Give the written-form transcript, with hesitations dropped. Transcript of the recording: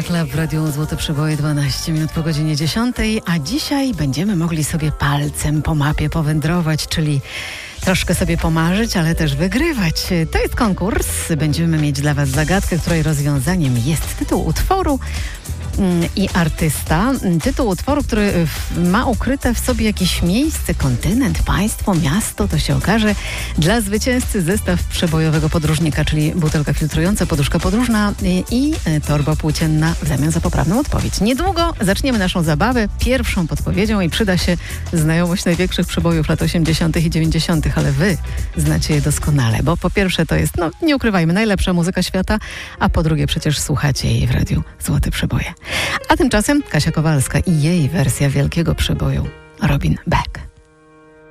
Kasha Club w Radiu Złote Przeboje, 12 minut po godzinie 10, a dzisiaj będziemy mogli sobie palcem po mapie powędrować, czyli troszkę sobie pomarzyć, ale też wygrywać. To jest konkurs. Będziemy mieć dla Was zagadkę, której rozwiązaniem jest tytuł utworu i artysta. Tytuł utworu, który ma ukryte w sobie jakieś miejsce, kontynent, państwo, miasto, to się okaże. Dla zwycięzcy zestaw przebojowego podróżnika, czyli butelka filtrująca, poduszka podróżna i torba płócienna w zamian za poprawną odpowiedź. Niedługo zaczniemy naszą zabawę pierwszą podpowiedzią i przyda się znajomość największych przebojów lat 80. i 90., ale Wy znacie je doskonale, bo po pierwsze to jest, nie ukrywajmy, najlepsza muzyka świata, a po drugie przecież słuchacie jej w Radiu Złote Przeboje. A tymczasem Kasia Kowalska i jej wersja wielkiego przeboju Robin Beck.